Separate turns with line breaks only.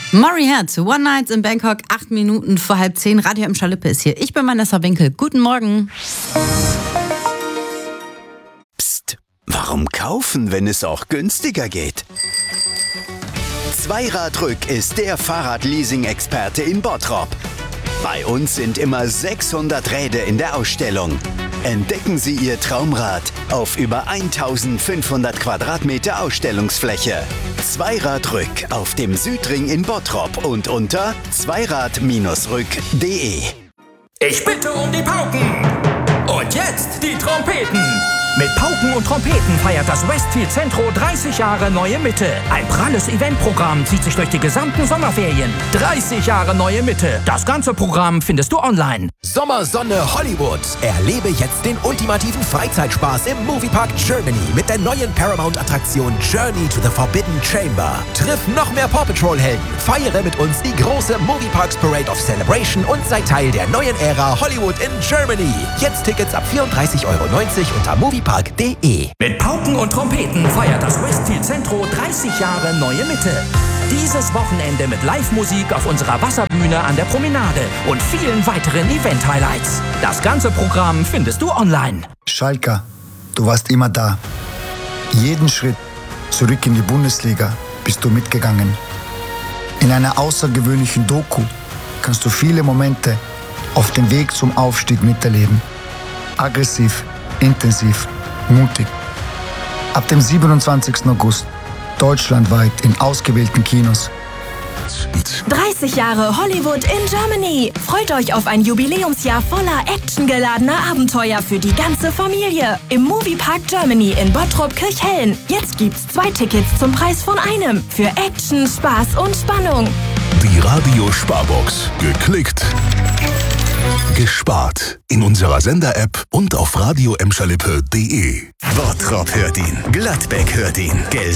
Murray Head, One Night in Bangkok, 8 Minuten vor 9:30. Radio im Schalippe ist hier. Ich bin Vanessa Winkel. Guten Morgen.
Psst, warum kaufen, wenn es auch günstiger geht? Zweiradrück ist der Fahrradleasing-Experte in Bottrop. Bei uns sind immer 600 Räder in der Ausstellung. Entdecken Sie Ihr Traumrad auf über 1500 Quadratmeter Ausstellungsfläche. Zweiradrück auf dem Südring in Bottrop und unter zweirad-rück.de.
Ich bitte um die Pauken! Und jetzt die Trompeten! Mit Pauken und Trompeten feiert das Westfield Centro 30 Jahre Neue Mitte. Ein pralles Eventprogramm zieht sich durch die gesamten Sommerferien. 30 Jahre Neue Mitte. Das ganze Programm findest du online.
Sommersonne Hollywood. Erlebe jetzt den ultimativen Freizeitspaß im Moviepark Germany mit der neuen Paramount-Attraktion Journey to the Forbidden Chamber. Triff noch mehr Paw Patrol-Helden. Feiere mit uns die große Movieparks Parade of Celebration und sei Teil der neuen Ära Hollywood in Germany. Jetzt Tickets ab 34,90 € unter moviepark.de.
Mit Pauken und Trompeten feiert das Westfield Centro 30 Jahre Neue Mitte. Dieses Wochenende mit Live-Musik auf unserer Wasserbühne an der Promenade und vielen weiteren Event-Highlights. Das ganze Programm findest du online.
Schalker, du warst immer da. Jeden Schritt zurück in die Bundesliga bist du mitgegangen. In einer außergewöhnlichen Doku kannst du viele Momente auf dem Weg zum Aufstieg miterleben. Aggressiv, intensiv, mutig. Ab dem 27. August deutschlandweit in ausgewählten Kinos.
30 Jahre Hollywood in Germany. Freut euch auf ein Jubiläumsjahr voller actiongeladener Abenteuer für die ganze Familie. Im Moviepark Germany in Bottrop-Kirchhellen. Jetzt gibt's 2 Tickets zum Preis von einem. Für Action, Spaß und Spannung.
Die Radio-Sparbox. Geklickt. Gespart. In unserer Sender-App und auf radio-emschalippe.de.
Bottrop hört ihn, Gladbeck hört ihn,